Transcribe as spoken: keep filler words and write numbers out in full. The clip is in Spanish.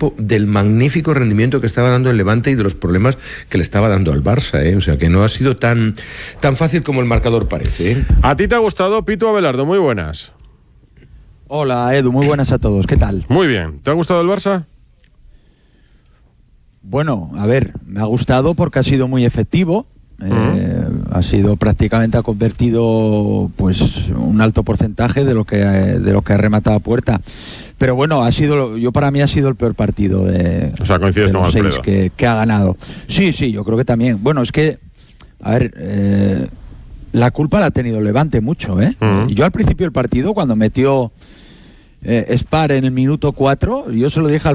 campo del magnífico rendimiento que estaba dando el Levante y de los problemas que le estaba dando al Barça, ¿eh? O sea que no ha sido tan, tan fácil como el marcador parece, ¿eh? ¿A ti te ha gustado, Pitu Abelardo? Muy buenas. Hola, Edu, muy buenas a todos. ¿Qué tal? Muy bien. ¿Te ha gustado el Barça? Bueno, a ver, me ha gustado porque ha sido muy efectivo. Uh-huh. Eh, ha sido prácticamente, ha convertido pues un alto porcentaje de lo que de lo que ha rematado a puerta. Pero bueno, ha sido, yo para mí ha sido el peor partido de, o sea, coincides de con los Alfredo. seis que, que ha ganado. Sí, sí, yo creo que también. Bueno, es que, a ver, eh, la culpa la ha tenido el Levante mucho, ¿eh? Uh-huh. Yo al principio del partido, cuando metió eh, Spar en el minuto cuatro, yo se lo dije al